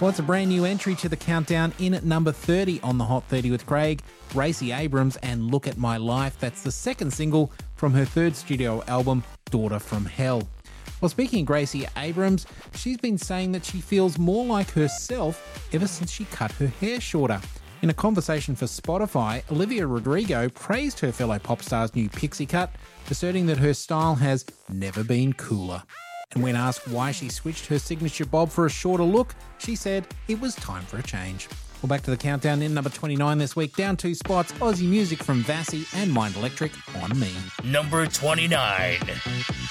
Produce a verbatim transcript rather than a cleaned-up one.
Well, it's a brand new entry to the countdown in at number thirty on the Hot thirty with Craig, Gracie Abrams and Look at My Life. That's the second single from her third studio album, Daughter from Hell. Well, speaking of Gracie Abrams, she's been saying that she feels more like herself ever since she cut her hair shorter. In a conversation for Spotify, Olivia Rodrigo praised her fellow pop star's new pixie cut, asserting that her style has never been cooler. And when asked why she switched her signature bob for a shorter look, she said it was time for a change. Well, back to the countdown in number twenty-nine this week. Down two spots, Aussie music from Vassy and Mind Electric, On Me. Number twenty-nine.